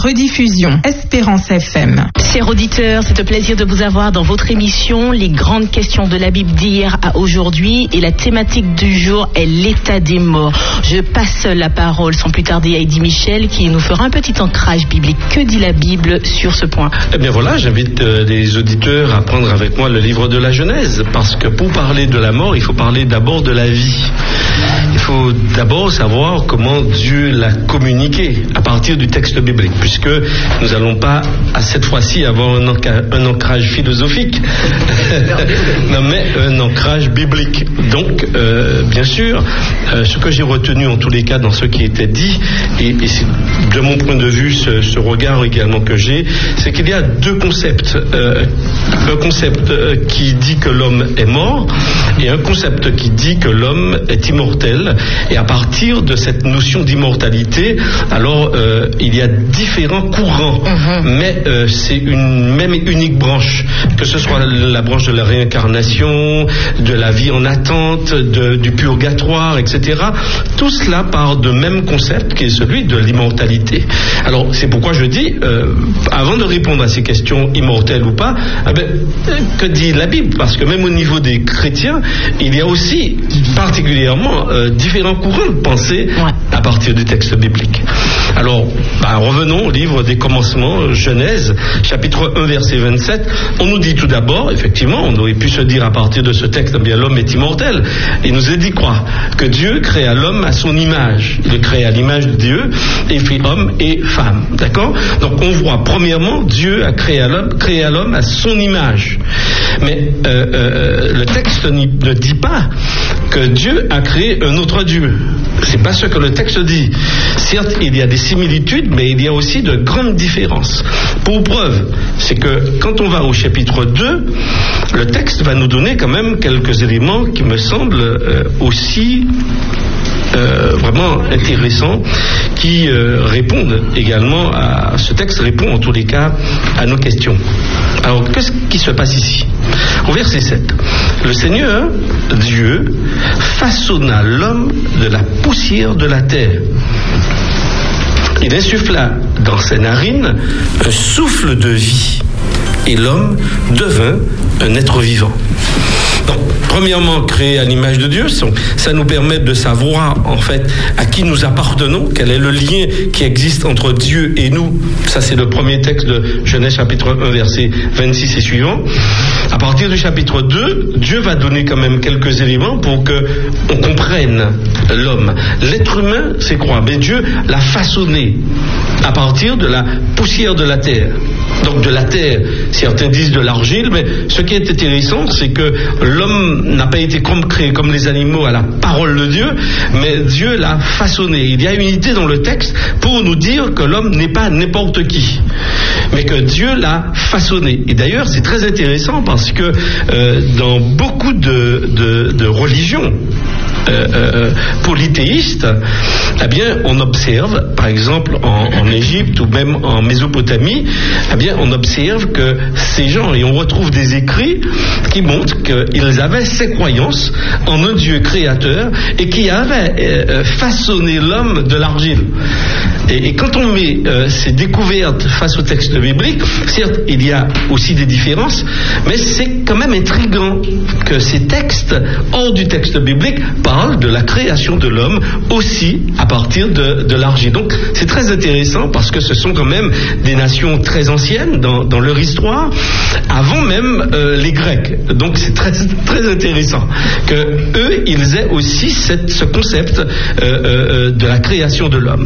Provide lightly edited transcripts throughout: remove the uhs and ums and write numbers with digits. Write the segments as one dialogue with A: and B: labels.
A: rediffusion Espérance FM.
B: Chers auditeurs, c'est un plaisir de vous avoir dans votre émission Les grandes questions de la Bible d'hier à aujourd'hui, et la thématique du jour est l'état des morts. Je passe la parole sans plus tarder à Eddy Michel qui nous fera un petit ancrage biblique. Que dit la Bible sur ce point?
C: Eh bien voilà, j'invite les auditeurs à prendre avec moi le livre de la Genèse, parce que pour parler de la mort, il faut parler d'abord de la vie. Il faut d'abord savoir comment Dieu l'a communiqué à partir du texte biblique, puisque nous n'allons pas à cette fois-ci avoir un ancrage philosophique, non, mais un ancrage biblique. Donc, bien sûr, ce que j'ai retenu en tous les cas dans ce qui était dit, et c'est de mon point de vue ce regard également que j'ai, c'est qu'il y a deux concepts. Un concept qui dit que l'homme est mort, et un concept qui dit que l'homme est immortel. Et à partir de cette notion d'immortalité, alors il y a différents courants, mais c'est une même et unique branche, que ce soit la branche de la réincarnation, de la vie en attente, du purgatoire, etc. Tout cela part de même concept qui est celui de l'immortalité. Alors c'est pourquoi je dis, avant de répondre à ces questions immortelles ou pas, que dit la Bible? Parce que même au niveau des chrétiens, il y a aussi particulièrement différents courants de pensée à partir du texte biblique. Alors, revenons au livre des commencements, Genèse, chapitre 1, verset 27. On nous dit tout d'abord, effectivement, on aurait pu se dire à partir de ce texte, bien l'homme est immortel. Il nous est dit quoi? Que Dieu créa l'homme à son image. Il le crée à l'image de Dieu et fit homme et femme. D'accord? Donc on voit, premièrement, Dieu a créé l'homme à son image. Mais le texte ne dit pas que Dieu a créé un autre Dieu. C'est pas ce que le texte dit. Certes, il y a des similitudes, mais il y a aussi de grandes différences. Pour preuve, c'est que quand on va au chapitre 2, le texte va nous donner quand même quelques éléments qui me semblent aussi vraiment intéressants, qui répondent également à ce texte, répond en tous les cas à nos questions. Alors, qu'est-ce qui se passe ici? Au verset 7, le Seigneur, Dieu, façonna l'homme de la poussière de la terre. Il insuffla dans ses narines un souffle de vie, et l'homme devint un être vivant. Donc, premièrement, créé à l'image de Dieu, ça nous permet de savoir en fait à qui nous appartenons, quel est le lien qui existe entre Dieu et nous. Ça, c'est le premier texte de Genèse chapitre 1, verset 26 et suivant. À partir du chapitre 2, Dieu va donner quand même quelques éléments pour que on comprenne l'homme. L'être humain, c'est quoi? Ben, Dieu l'a façonné à partir de la poussière de la terre. Donc de la terre, certains disent de l'argile, mais ce qui est intéressant, c'est que l'homme n'a pas été créé comme les animaux à la parole de Dieu, mais Dieu l'a façonné. Il y a une idée dans le texte pour nous dire que l'homme n'est pas n'importe qui, mais que Dieu l'a façonné. Et d'ailleurs, c'est très intéressant parce que dans beaucoup de religions polythéistes, eh bien, on observe, par exemple en Égypte ou même en Mésopotamie, eh bien, on observe que ces gens, et on retrouve des écrits qui montrent qu'ils avaient ces croyances en un Dieu créateur et qui avait façonné l'homme de l'argile. Et quand on met ces découvertes face au texte biblique, certes, il y a aussi des différences, mais c'est quand même intriguant que ces textes, hors du texte biblique, parlent de la création de l'homme aussi à partir de l'argile. Donc, c'est très intéressant parce que ce sont quand même des nations très anciennes dans leur histoire, avant même les Grecs. Donc, c'est très, très intéressant que eux, ils aient aussi ce concept de la création de l'homme.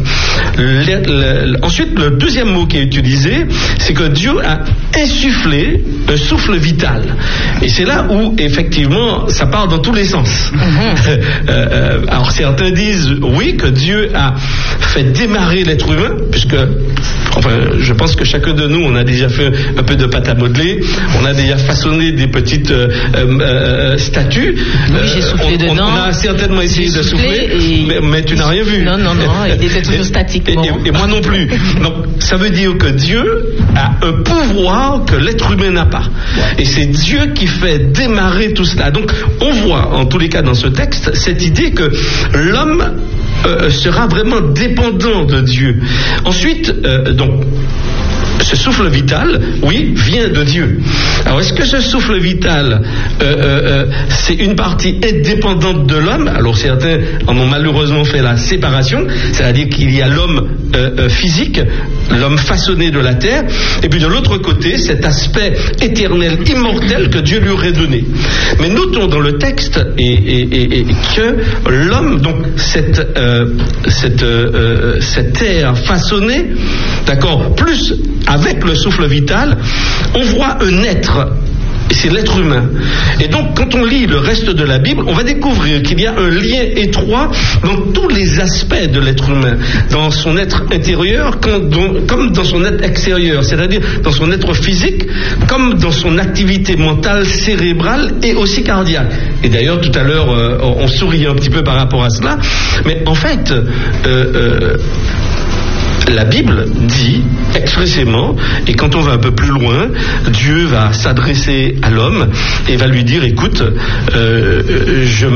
C: Ensuite, le deuxième mot qui est utilisé, c'est que Dieu a insufflé un souffle vital. Et c'est là où, effectivement, ça part dans tous les sens. Alors, certains disent, oui, que Dieu a fait démarrer l'être humain, puisque, je pense que chacun de nous, on a déjà fait un peu de pâte à modeler, on a déjà façonné des petites statues.
B: Oui, j'ai soufflé dedans.
C: On a certainement essayé de souffler, mais tu n'as rien vu.
B: Non, il était toujours statique.
C: Et moi non plus. Donc, ça veut dire que Dieu a un pouvoir que l'être humain n'a pas. Et c'est Dieu qui fait démarrer tout cela. Donc, on voit, en tous les cas dans ce texte, cette idée que l'homme sera vraiment dépendant de Dieu. Ensuite, donc, ce souffle vital, oui, vient de Dieu. Alors, est-ce que ce souffle vital, c'est une partie indépendante de l'homme? Alors, certains en ont malheureusement fait la séparation, c'est-à-dire qu'il y a l'homme physique, l'homme façonné de la terre, et puis de l'autre côté, cet aspect éternel, immortel que Dieu lui aurait donné. Mais notons dans le texte que l'homme, donc cette terre façonnée, d'accord, plus avec le souffle vital, on voit un être. Et c'est l'être humain. Et donc, quand on lit le reste de la Bible, on va découvrir qu'il y a un lien étroit dans tous les aspects de l'être humain, dans son être intérieur comme dans son être extérieur, c'est-à-dire dans son être physique, comme dans son activité mentale, cérébrale et aussi cardiaque. Et d'ailleurs, tout à l'heure, on souriait un petit peu par rapport à cela, mais en fait, la Bible dit expressément, et quand on va un peu plus loin, Dieu va s'adresser à l'homme et va lui dire, écoute, je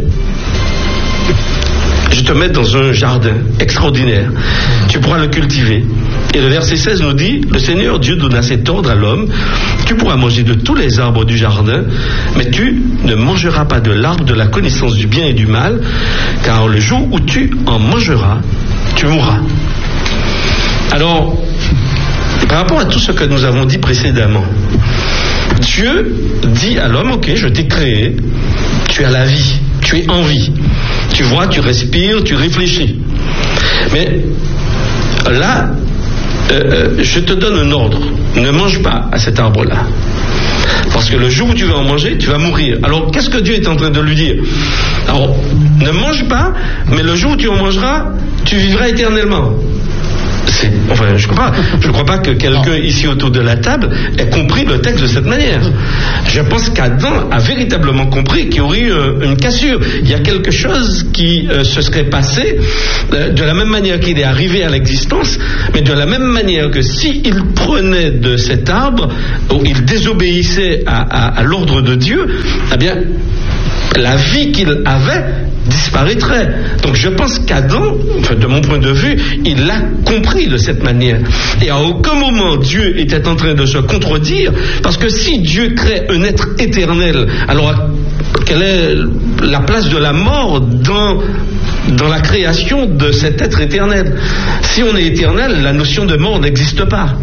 C: te mets dans un jardin extraordinaire, tu pourras le cultiver. Et le verset 16 nous dit, le Seigneur Dieu donna cet ordre à l'homme, tu pourras manger de tous les arbres du jardin, mais tu ne mangeras pas de l'arbre de la connaissance du bien et du mal, car le jour où tu en mangeras, tu mourras. Alors, par rapport à tout ce que nous avons dit précédemment, Dieu dit à l'homme, ok, je t'ai créé, tu as la vie, tu es en vie, tu vois, tu respires, tu réfléchis. Mais là, je te donne un ordre, ne mange pas à cet arbre-là. Parce que le jour où tu vas en manger, tu vas mourir. Alors, qu'est-ce que Dieu est en train de lui dire? Alors, ne mange pas, mais le jour où tu en mangeras, tu vivras éternellement. Enfin, je ne crois pas que quelqu'un ici autour de la table ait compris le texte de cette manière. Je pense qu'Adam a véritablement compris qu'il y aurait eu une cassure. Il y a quelque chose qui se serait passé de la même manière qu'il est arrivé à l'existence, mais de la même manière que s'il prenait de cet arbre, ou il désobéissait à l'ordre de Dieu, eh bien, la vie qu'il avait disparaîtrait. Donc je pense qu'Adam, enfin, de mon point de vue, il l'a compris de cette manière. Et à aucun moment Dieu était en train de se contredire, parce que si Dieu crée un être éternel, alors quelle est la place de la mort dans la création de cet être éternel? Si on est éternel, la notion de mort n'existe pas.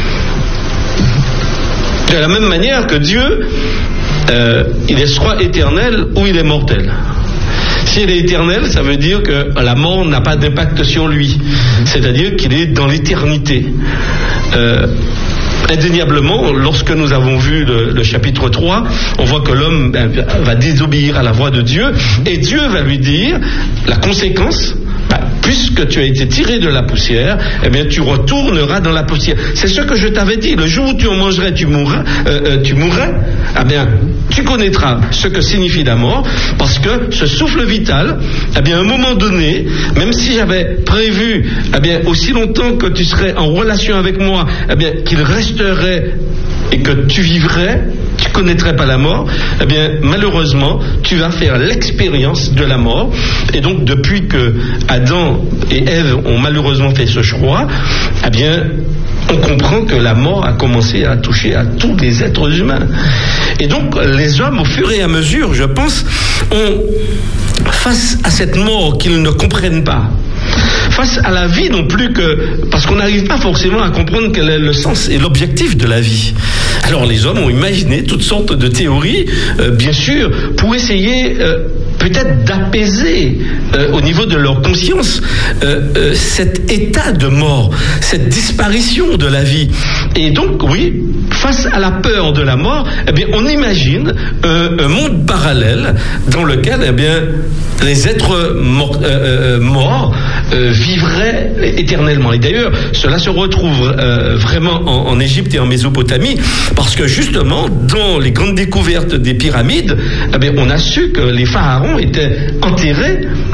C: De la même manière que Dieu, il est soit éternel ou il est mortel. S'il est éternel, ça veut dire que la mort n'a pas d'impact sur lui. C'est-à-dire qu'il est dans l'éternité. Indéniablement, lorsque nous avons vu le chapitre 3, on voit que l'homme va désobéir à la voix de Dieu, et Dieu va lui dire la conséquence. Puisque tu as été tiré de la poussière, eh bien tu retourneras dans la poussière. C'est ce que je t'avais dit. Le jour où tu en mangerais, tu mourrais. Eh bien, tu connaîtras ce que signifie la mort, parce que ce souffle vital, eh bien, à un moment donné, même si j'avais prévu, eh bien, aussi longtemps que tu serais en relation avec moi, eh bien, qu'il resterait et que tu vivrais, tu connaîtrais pas la mort, eh bien, malheureusement, tu vas faire l'expérience de la mort. Et donc, depuis que Adam et Ève ont malheureusement fait ce choix, eh bien, on comprend que la mort a commencé à toucher à tous les êtres humains. Et donc, les hommes, au fur et à mesure, je pense, ont, face à cette mort qu'ils ne comprennent pas, face à la vie non plus que... Parce qu'on n'arrive pas forcément à comprendre quel est le sens et l'objectif de la vie. Alors les hommes ont imaginé toutes sortes de théories, bien sûr, pour essayer peut-être d'apaiser au niveau de leur conscience cet état de mort, cette disparition de la vie. Et donc, oui, face à la peur de la mort, eh bien, on imagine un monde parallèle dans lequel, eh bien, les êtres morts vivraient éternellement. Et d'ailleurs, cela se retrouve vraiment en Égypte et en Mésopotamie, parce que justement, dans les grandes découvertes des pyramides, eh bien, on a su que les pharaons étaient enterrés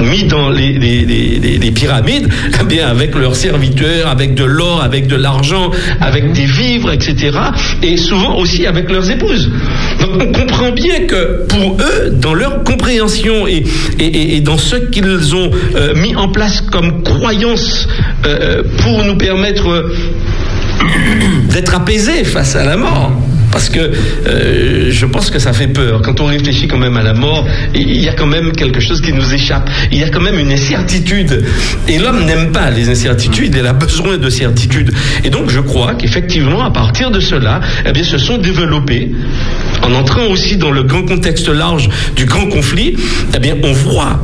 C: mis dans les pyramides, eh bien avec leurs serviteurs, avec de l'or, avec de l'argent, avec des vivres, etc. Et souvent aussi avec leurs épouses. Donc on comprend bien que pour eux, dans leur compréhension et dans ce qu'ils ont mis en place comme croyance pour nous permettre d'être apaisés face à la mort. Parce que je pense que ça fait peur. Quand on réfléchit quand même à la mort, il y a quand même quelque chose qui nous échappe. Il y a quand même une incertitude. Et l'homme n'aime pas les incertitudes, il a besoin de certitude. Et donc je crois qu'effectivement, à partir de cela, eh bien, se sont développés, en entrant aussi dans le grand contexte large du grand conflit, eh bien, on voit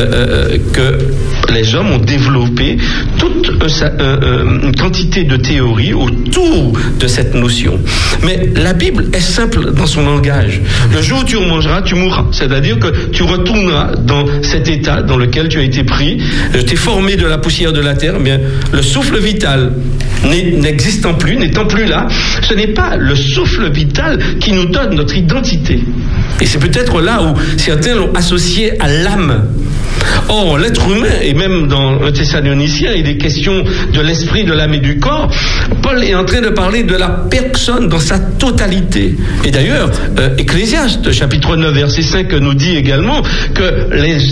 C: que les hommes ont développé toute une quantité de théories autour de cette notion. Mais la Bible est simple dans son langage. Le jour où tu en mangeras, tu mourras. C'est-à-dire que tu retourneras dans cet état dans lequel tu as été pris. Tu es formé de la poussière de la terre. Eh bien, le souffle vital n'existant plus, n'étant plus là, ce n'est pas le souffle vital qui nous donne notre identité. Et c'est peut-être là où certains l'ont associé à l'âme. Or, l'être humain, et même dans un Thessalonicien, il est question de l'esprit, de l'âme et du corps. Paul est en train de parler de la personne dans sa totalité. Et d'ailleurs, Ecclésiaste, chapitre 9, verset 5, nous dit également que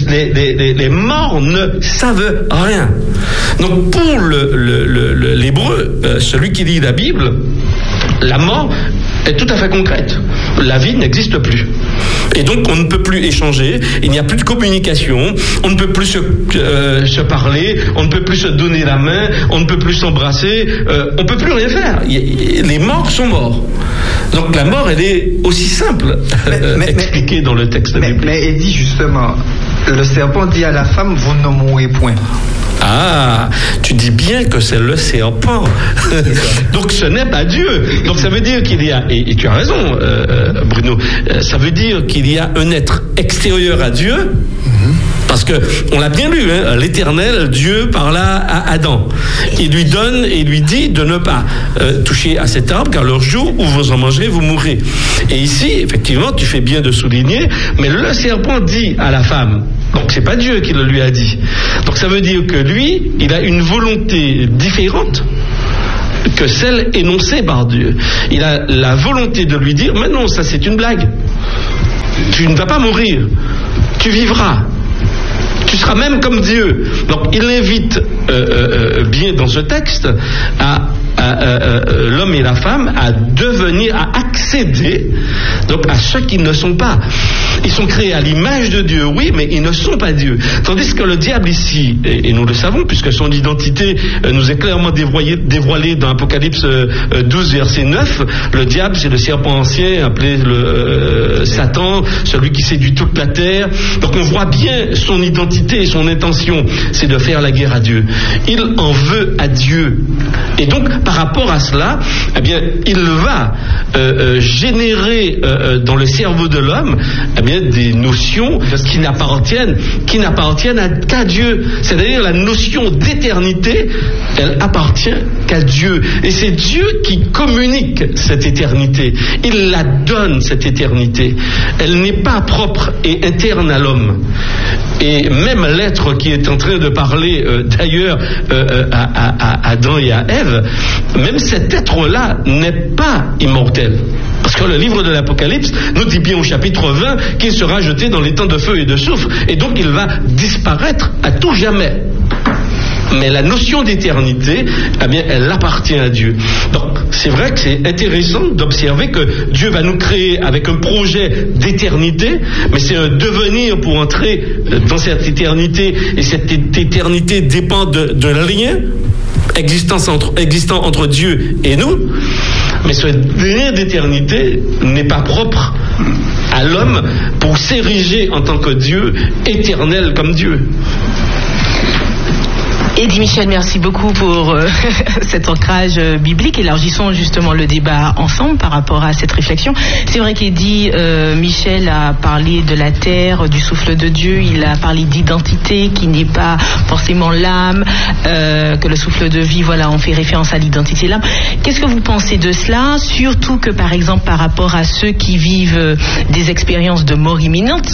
C: les morts ne savent rien. Donc, pour l'hébreu, celui qui lit la Bible, la mort est tout à fait concrète. La vie n'existe plus. Et donc on ne peut plus échanger, il n'y a plus de communication, on ne peut plus se parler, on ne peut plus se donner la main, on ne peut plus s'embrasser, on ne peut plus rien faire. Les morts sont morts. Donc la mort, elle est aussi simple expliquée dans le texte biblique.
D: Mais il dit justement, le serpent dit à la femme, vous ne mourrez point.
C: Ah, tu dis bien que c'est le serpent. Donc ce n'est pas Dieu. Donc ça veut dire qu'il y a, et tu as raison Bruno, ça veut dire qu'il y a un être extérieur à Dieu, parce que on l'a bien lu, hein, l'Éternel, Dieu parla à Adam. Il lui donne et lui dit de ne pas toucher à cet arbre, car le jour où vous en mangerez, vous mourrez. Et ici, effectivement, tu fais bien de souligner, mais le serpent dit à la femme. Donc c'est pas Dieu qui le lui a dit. Donc ça veut dire que lui, il a une volonté différente que celle énoncée par Dieu. Il a la volonté de lui dire, mais non, ça c'est une blague. Tu ne vas pas mourir. Tu vivras. Tu seras même comme Dieu. Donc il invite bien dans ce texte à l'homme et la femme à devenir, à accéder donc à ceux qui ne sont pas. Ils sont créés à l'image de Dieu, oui, mais ils ne sont pas Dieu. Tandis que le diable ici, et nous le savons, puisque son identité nous est clairement dévoilée dans Apocalypse 12, verset 9, le diable, c'est le serpent ancien, appelé Satan, celui qui séduit toute la terre. Donc on voit bien son identité et son intention, c'est de faire la guerre à Dieu. Il en veut à Dieu. Et donc, par rapport à cela, eh bien, il va générer dans le cerveau de l'homme, eh bien, des notions qui n'appartiennent qu'à Dieu. C'est-à-dire la notion d'éternité, elle appartient qu'à Dieu. Et c'est Dieu qui communique cette éternité. Il la donne, cette éternité. Elle n'est pas propre et interne à l'homme. Et même l'être qui est en train de parler d'ailleurs à Adam et à Ève, même cet être-là n'est pas immortel. Parce que le livre de l'Apocalypse nous dit bien au chapitre 20 qu'il sera jeté dans les temps de feu et de soufre, et donc il va disparaître à tout jamais. Mais la notion d'éternité, eh bien, elle appartient à Dieu. Donc, c'est vrai que c'est intéressant d'observer que Dieu va nous créer avec un projet d'éternité, mais c'est un devenir pour entrer dans cette éternité, et cette éternité dépend d'un lien existant entre Dieu et nous. Mais ce lien d'éternité n'est pas propre à l'homme pour s'ériger en tant que Dieu, éternel comme Dieu.
B: Eddie Michel, merci beaucoup pour cet ancrage biblique. Élargissons justement le débat ensemble par rapport à cette réflexion. C'est vrai qu'Eddie Michel a parlé de la terre, du souffle de Dieu. Il a parlé d'identité qui n'est pas forcément l'âme, que le souffle de vie, voilà, on fait référence à l'identité l'âme. Qu'est-ce que vous pensez de cela? Surtout que par exemple par rapport à ceux qui vivent des expériences de mort imminente,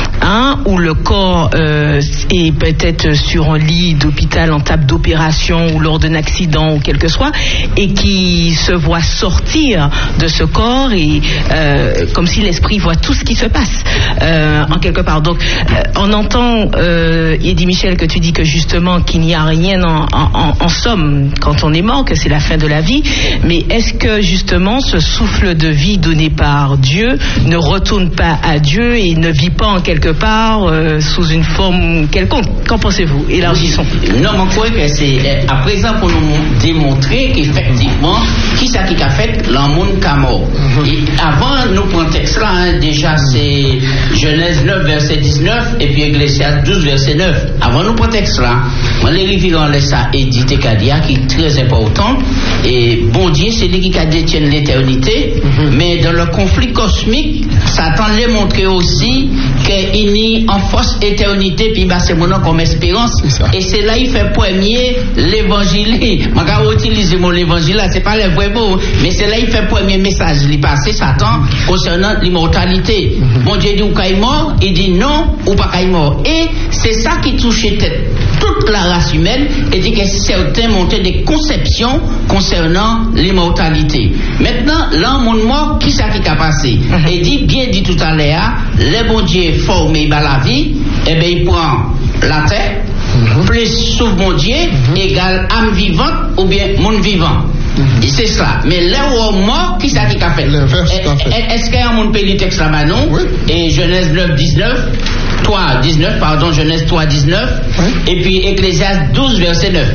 B: où le corps est peut-être sur un lit d'hôpital en table d'opération ou lors d'un accident ou quel que soit, et qui se voit sortir de ce corps et comme si l'esprit voit tout ce qui se passe en quelque part. Donc on entend Eddie Michel que tu dis que justement qu'il n'y a rien en somme quand on est mort, que c'est la fin de la vie, mais est-ce que justement ce souffle de vie donné par Dieu ne retourne pas à Dieu et ne vit pas en quelque part sous une forme quelconque? Qu'en pensez-vous? Élargissons.
E: Non, mon crois que c'est à présent pour nous démontrer qu'effectivement, qui ça qui a fait l'amour qu'a mort. Et avant, nous prenons texte là, déjà c'est Genèse 9, verset 19, et puis Ecclésiaste 12, verset 9. Avant, nous prenons texte là. Moi, les rivières laissent ça éditer Kadia, qui est très important. Et bon Dieu, c'est lui qui détient l'éternité. Mais dans le conflit cosmique, Satan l'a montré aussi qu'il y a en force éternité, puis bah, c'est mon nom comme espérance. Et c'est là il fait premier l'évangile. Je vais utiliser mon évangile là, c'est pas le vrai mot, mais c'est là il fait premier message. Il passe Satan concernant l'immortalité. Mon Dieu dit ou qu'il est mort, il dit non ou pas qu'il est mort. Et c'est ça qui touchait toute la race humaine, et dit que certains montaient des conceptions concernant l'immortalité. Maintenant, l'homme mort, qui ça qui a passé? Et dit, bien dit tout à l'heure, le bon Dieu formé par la vie, et bien il prend la terre, plus souffle mon Dieu, égale âme vivante ou bien monde vivant. Et c'est ça. Mais l'homme mort, qui ça qui a fait? Est-ce qu'il y a un monde pays du texte là-bas, non? Oui. Et Genèse 9, 19, 3, 19, pardon, Genèse 3, 19, et puis Ecclésiaste 12, verset 9.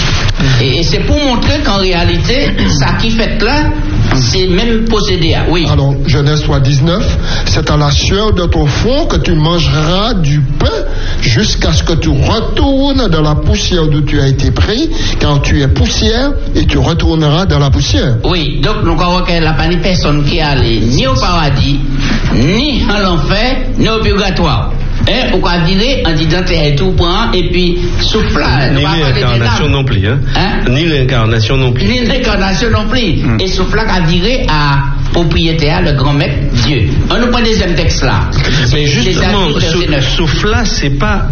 E: Et c'est pour montrer qu'en réalité, ça qui fait là, c'est même possédé. Oui.
F: Alors, Genèse 3, 19, c'est à la sueur de ton front que tu mangeras du pain jusqu'à ce que tu retournes dans la poussière d'où tu as été pris, car tu es poussière et tu retourneras dans la poussière.
E: Oui, donc nous croyons qu'il n'y a pas de personne qui est allée ni au paradis, ni à l'enfer, ni au purgatoire. Pourquoi dire en disant et tout point et puis souffle là.
C: Ni l'incarnation non plus, Ni l'incarnation non plus.
E: Ni l'incarnation non plus. Et souffle là qu'a diré à propriétaire, le grand maître Dieu. On nous prend le deuxième texte là.
C: Mais justement, souffle là, c'est pas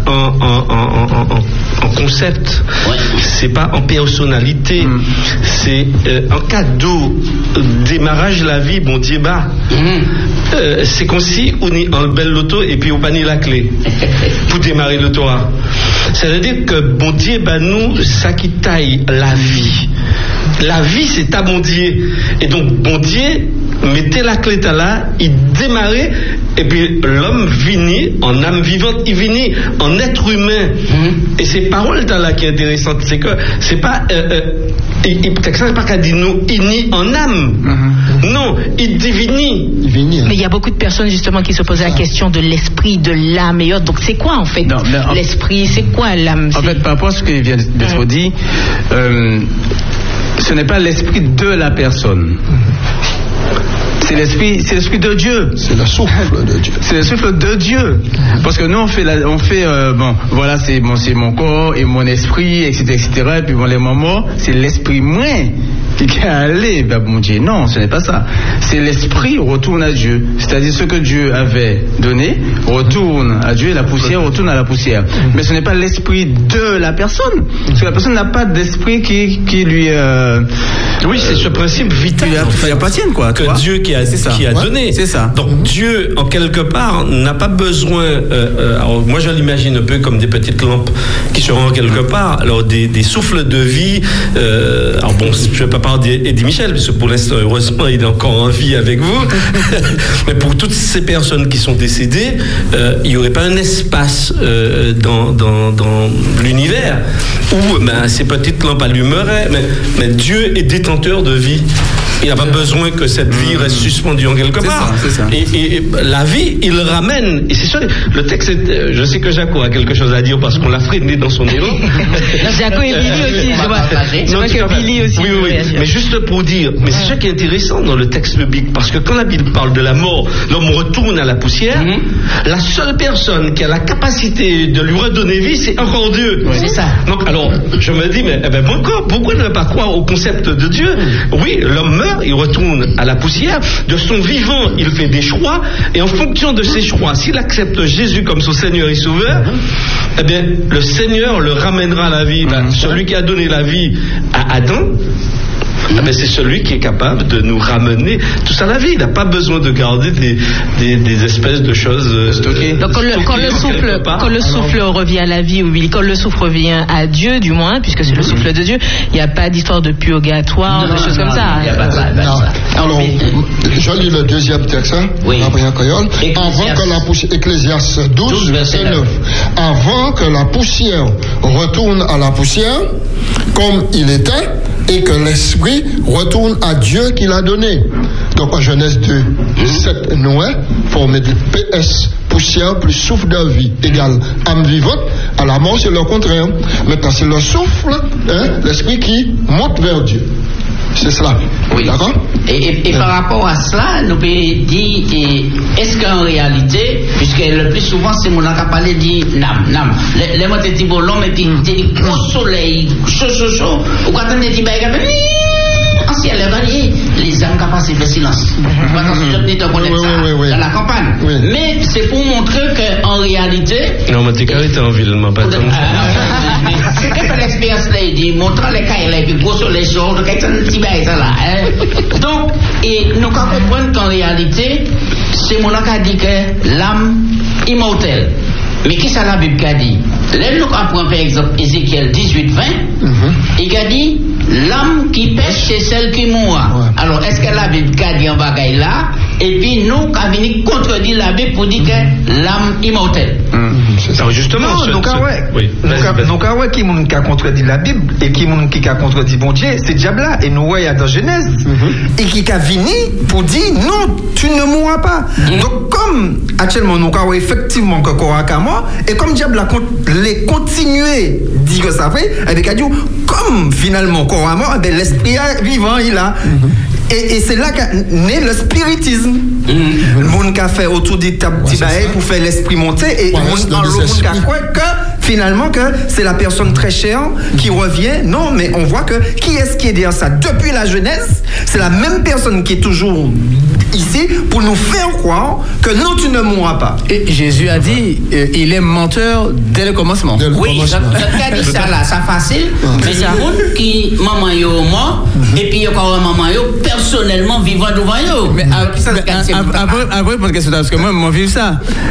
C: en concept, c'est pas en personnalité, c'est en cadeau, démarrage de la vie, bon Dieu bas. C'est comme si on est en belle loto et puis on panie la clé pour démarrer le Torah. Ça veut dire que bon Dieu bah nous ça qui taille la vie. La vie c'est à bon Dieu. Et donc bon Dieu mettez la clé là, il démarrait et puis l'homme finit en âme vivante, il finit en être humain. Et ces paroles là qui est intéressante, c'est que c'est pas ça n'est pas qu'à dire nous il nie en âme. Non, il divinise.
B: Mais il y a beaucoup de personnes justement qui se posaient la question de l'esprit, de l'âme et autres. Donc c'est quoi en fait l'esprit, c'est quoi l'âme?
G: En fait, par rapport à ce qui vient d'être dit, ce n'est pas l'esprit de la personne. C'est l'esprit de Dieu.
F: C'est le souffle de Dieu.
G: C'est le souffle de Dieu. Parce que nous on fait bon, voilà, c'est mon corps et mon esprit, etc. Et puis bon, les morts, c'est l'esprit moins qui est allé vers mon Dieu. Non, ce n'est pas ça. C'est l'esprit retourne à Dieu. C'est-à-dire ce que Dieu avait donné retourne à Dieu et la poussière retourne à la poussière. Mais ce n'est pas l'esprit de la personne. Parce que la personne n'a pas d'esprit qui lui...
C: oui, c'est ce principe vital
G: qui appartient, quoi.
C: Que Dieu qui a donné.
G: C'est ça.
C: Donc Dieu, en quelque part, n'a pas besoin... alors moi, je l'imagine un peu comme des petites lampes qui seront quelque part. Alors des souffles de vie. Alors bon, je ne vais pas parler d'Eddie Michel, parce que pour l'instant, heureusement, il est encore en vie avec vous. Mais pour toutes ces personnes qui sont décédées, il n'y aurait pas un espace dans l'univers où ces petites lampes allumeraient. Mais Dieu est détenteur de vie. Il n'a pas besoin que cette vie reste suspendue en quelque part.
G: C'est ça.
C: Et la vie, il ramène. Et c'est sûr, le texte, je sais que Jaco a quelque chose à dire parce qu'on l'a freiné dans son élan.
B: Jaco et Billy aussi, je vois que Billy aussi.
C: Oui. Mais juste pour dire, mais c'est ça qui est intéressant dans le texte biblique, parce que quand la Bible parle de la mort, l'homme retourne à la poussière, la seule personne qui a la capacité de lui redonner vie, c'est encore Dieu.
E: C'est ça.
C: Donc, alors, je me dis, mais pourquoi ne pas croire au concept de Dieu? Oui, l'homme meurt, il retourne à la poussière. De son vivant, il fait des choix, et en fonction de ses choix, s'il accepte Jésus comme son Seigneur et Sauveur, eh bien, le Seigneur le ramènera à la vie. Celui qui a donné la vie à Adam, c'est celui qui est capable de nous ramener tous à la vie. Il n'a pas besoin de garder des espèces de choses stockées.
B: Donc quand le souffle revient à la vie, ou quand le souffle revient à Dieu, du moins, puisque c'est le souffle de Dieu, il n'y a pas d'histoire de purgatoire, de choses comme ça.
E: Il n'y a pas ça.
F: Alors, je lis le deuxième texte, après un Coyol. Avant que la poussière, Ecclésiaste 12, verset 9. Avant que la poussière retourne à la poussière, comme il était, et que l'esprit retourne à Dieu qui l'a donné. Donc en Genèse 2, 7, Noé, formé du PS, poussière plus souffle de vie, égale âme vivante. À la mort, c'est le contraire. Maintenant, c'est le souffle, l'esprit qui monte vers Dieu. C'est cela.
E: Oui.
F: D'accord?
E: Et par rapport à cela, nous pouvons dire, est-ce qu'en réalité, puisque le plus souvent, c'est mon qui a parlé de nam. Les mots étaient bon long, mais puis il gros soleil, chaud, ou quand on est dit, en ciel, les âmes capables de faire silence. Dans la campagne.
F: Oui.
E: Mais c'est pour montrer qu'en réalité.
C: Non, mais t'es carrément en ville, ma pas
E: c'est que l'expérience là, il dit, montrant les cailles là, et puis gros soleil chaud, donc c'est un petit bail ça là. Donc, et nous comprenons qu'en réalité, c'est mon qui a dit que l'âme immortelle. Mais qui ça la Bible a dit? Là, nous apprenons par exemple Ézéchiel 18-20, il a dit l'âme qui pêche, c'est celle qui mourra. Ouais. Alors, est-ce que la Bible a dit en bagaille là? Et puis nous, on venu contredire la Bible pour dire que l'âme immortelle.
C: Ça, justement,
D: nous, qui moun qui a contredit la Bible et qui moun qui a contredit bon Dieu, c'est diable là. Et nous voyons dans Genèse. Et qui a venu pour dire non, tu ne mourras pas. Donc, comme actuellement, nous avons effectivement que Koraka mort, et comme diable a continué dire que ça fait, avec a dit, comme finalement Koraka mort, l'esprit vivant, il a. Et c'est là qu'est né le spiritisme. Le monde qui a fait autour des petits bails pour faire l'esprit monter, et le monde qui a croit que finalement que c'est la personne très chère qui revient. Non, mais on voit que qui est-ce qui est derrière ça? Depuis la jeunesse, c'est la même personne qui est toujours ici pour nous faire croire que non, tu ne mourras pas.
G: Et Jésus a dit, il est menteur dès le commencement.
E: Oui, je dit ça là, c'est facile. Mais c'est monde qui maman yo mort, et puis il y a encore maman yo personnellement vivant devant yo.
G: Mais après, pour question, parce que moi, je vis ça.